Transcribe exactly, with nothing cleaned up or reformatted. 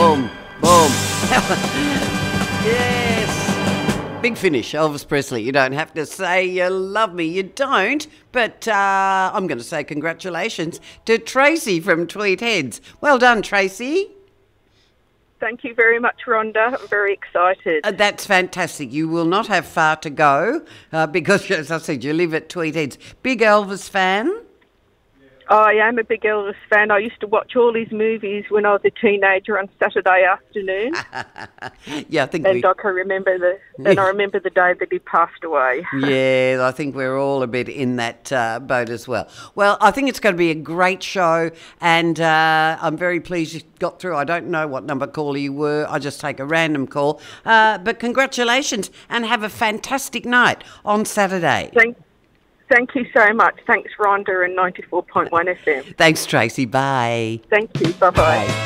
boom, boom. Yes. Big finish, Elvis Presley. You don't have to say you love me. You don't. But uh, I'm going to say congratulations to Tracy from Tweed Heads. Well done, Tracy. Thank you very much, Rhonda. I'm very excited. Uh, that's fantastic. You will not have far to go uh, because, as I said, you live at Tweed Heads. Big Elvis fan? I am a big Elvis fan. I used to watch all his movies when I was a teenager on Saturday afternoon. Yeah, I think and we... I can remember the and I remember the day that he passed away. Yeah, I think we're all a bit in that uh, boat as well. Well, I think it's going to be a great show, and uh, I'm very pleased you got through. I don't know what number caller you were. I just take a random call. Uh, but congratulations, and have a fantastic night on Saturday. Thank Thank you so much. Thanks, Rhonda and ninety-four point one F M. Thanks, Tracy. Bye. Thank you. Bye-bye. Bye.